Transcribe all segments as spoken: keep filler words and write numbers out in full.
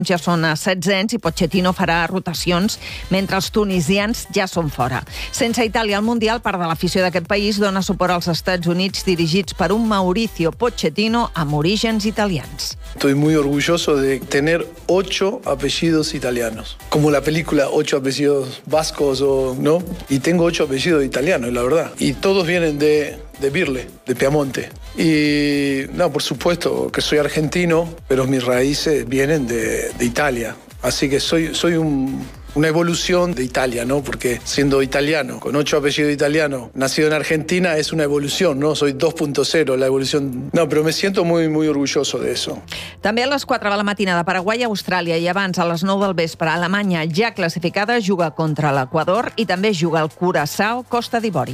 ja són a setzents i Pochettino farà rotacions mentre els tunisians ja són fora. Sense Itàlia al Mundial, part de l'afició d'aquest país dona suport als Estats Units dirigits per un Mauricio Pochettino amb orígens italians. Estoy muy orgulloso de tener ocho apellidos italianos, como la película Ocho apellidos vascos, o, ¿no? Y tengo ocho apellidos italianos, la verdad. Y todos vienen de, de Birle, de Piamonte. Y, no, por supuesto que soy argentino, pero mis raíces vienen de, de Italia. Así que soy, soy un... una evolución de Italia, ¿no? Porque siendo italiano, con ocho apellidos italianos, nacido en Argentina, es una evolución, ¿no? Soy dos punto cero, la evolución... No, pero me siento muy, muy orgulloso de eso. També a les quatre de la matinada, Paraguai, Austràlia, i abans a les nou del vespre, Alemanya, ja classificada, juga contra l'Equador i també juga el Curaçao, Costa d'Ivori.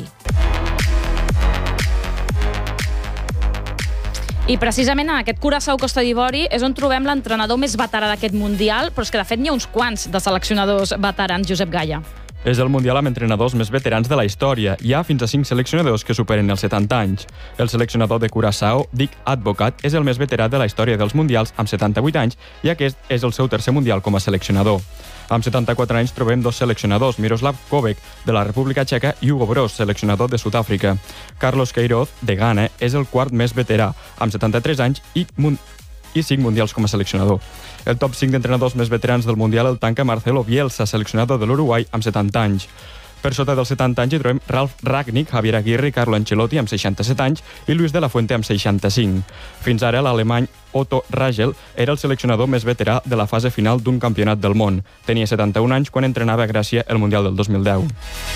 I precisament en aquest Curaçao Costa d'Ivori és on trobem l'entrenador més veterà d'aquest Mundial, però és que de fet n'hi ha uns quants de seleccionadors veterans, Josep Gaya. És el Mundial amb entrenadors més veterans de la història. Hi ha fins a cinc seleccionadors que superen els setanta anys. El seleccionador de Curaçao, Dick Advocat, és el més veterà de la història dels Mundials, amb setanta-vuit anys, i aquest és el seu tercer Mundial com a seleccionador. Amb setanta-quatre anys trobem dos seleccionadors, Miroslav Kovac, de la República Txeca, i Hugo Broos, seleccionador de Sud-àfrica. Carlos Queiroz, de Ghana, és el quart més veterà, amb setanta-tres anys i, i cinc mundials com a seleccionador. El top cinc d'entrenadors més veterans del Mundial el tanca Marcelo Bielsa, seleccionador de l'Uruguai, amb setanta anys. Per sota dels setanta anys hi trobem Ralf Rangnick, Javier Aguirre i Carlo Ancelotti amb seixanta-set anys i Luis de la Fuente amb seixanta-cinc. Fins ara l'alemany Otto Ragel era el seleccionador més veterà de la fase final d'un campionat del món. Tenia setanta-un anys quan entrenava a Grècia el Mundial del dos mil deu.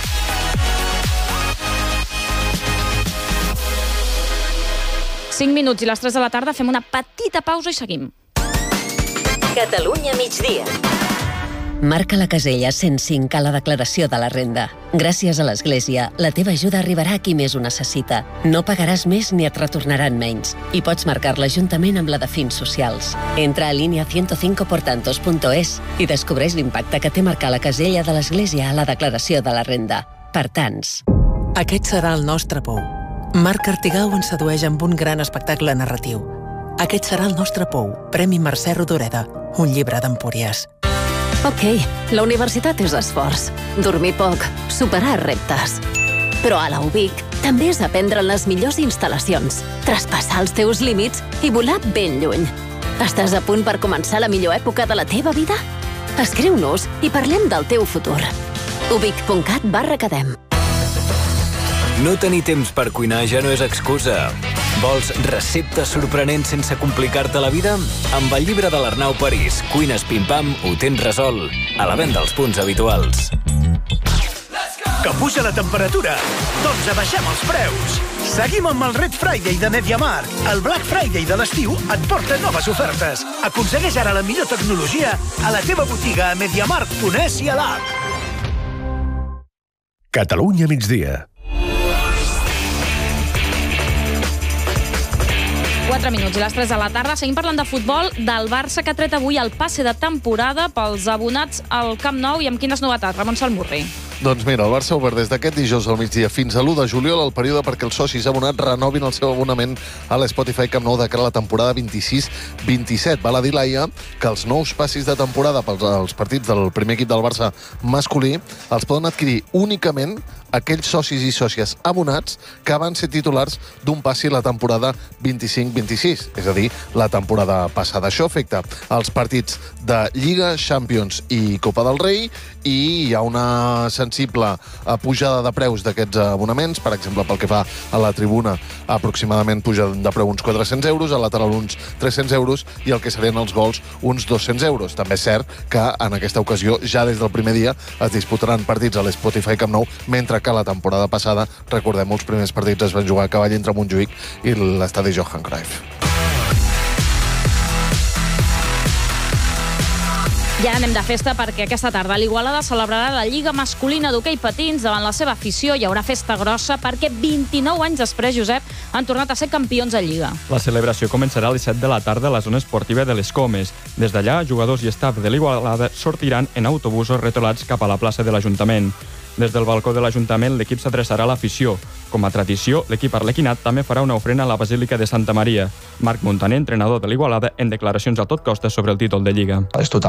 cinc minuts i les tres de la tarda, fem una petita pausa i seguim. Catalunya migdia. Marca la casella cent cinc a la declaració de la renda. Gràcies a l'Església, la teva ajuda arribarà a qui més ho necessita. No pagaràs més ni et retornaran menys. I pots marcar-la juntament amb la de fins socials. Entra a línia ciento cinco por tantos punto es i descobreix l'impacte que té marcar la casella de l'Església a la declaració de la renda. Per tants. Aquest serà el nostre pou. Marc Artigau ens sedueix amb un gran espectacle narratiu. Aquest serà el nostre pou. Premi Mercè Rodoreda. Un llibre d'Empúries. Ok, la universitat és esforç, dormir poc, superar reptes. Però a la U B I C també és aprendre en les millors instal·lacions, traspassar els teus límits i volar ben lluny. Estàs a punt per començar la millor època de la teva vida? Escriu-nos i parlem del teu futur. ubic.cat barra academ. No tenir temps per cuinar ja no és excusa. Vols receptes sorprenents sense complicar-te la vida? Amb el llibre de l'Arnau París, Cuines Pim-Pam, ho tens resolt. A la venda als punts habituals. Que puja la temperatura? Doncs abaixem els preus. Seguim amb el Red Friday de MediaMarkt. El Black Friday de l'estiu et porta noves ofertes. Aconsegueix ara la millor tecnologia a la teva botiga a mediamarkt punt es i a l'app. Catalunya migdia. quatre minuts i les tres de la tarda. Seguim parlant de futbol, del Barça que ha tret avui el passe de temporada pels abonats al Camp Nou i amb quines novetats, Ramon Salmurri? Doncs mira, el Barça ha obert des d'aquest dijous al migdia fins a l'u de juliol el període perquè els socis abonats renovin el seu abonament a l'Spotify Camp Nou de cara a la temporada vint-i-sis vint-i-set. Val a dir, Laia, que els nous passis de temporada pels els partits del primer equip del Barça masculí els poden adquirir únicament aquells socis i sòcies abonats que van ser titulars d'un passi la temporada vint-i-cinc vint-i-sis, és a dir, la temporada passada. Això afecta els partits de Lliga, Champions i Copa del Rei i hi ha una sensible pujada de preus d'aquests abonaments, per exemple, pel que fa a la tribuna, aproximadament puja de preu uns quatre-cents euros, al lateral uns tres-cents euros i el que serien els gols uns dos-cents euros. També és cert que en aquesta ocasió, ja des del primer dia, es disputaran partits a l'Spotify Camp Nou, mentre que la temporada passada, recordem, els primers partits es van jugar a cavall entre Montjuïc i l'estadi Johan Cruyff. Ja anem de festa perquè aquesta tarda l'Igualada celebrarà la Lliga Masculina d'Hoquei Patins davant la seva afició. Hi haurà festa grossa perquè vint-i-nou anys després, Josep, han tornat a ser campions de Lliga. La celebració començarà a les set de la tarda a la zona esportiva de les Comes. Des d'allà, jugadors i staff de l'Igualada sortiran en autobusos retolats cap a la plaça de l'Ajuntament. Des del balcó de l'Ajuntament, l'equip s'adreçarà a l'afició. Com a tradició, l'equip arlequinat també farà una ofrena a la Basílica de Santa Maria. Marc Montaner, entrenador de l'Igualada, en declaracions a tot costa sobre el títol de Lliga. És total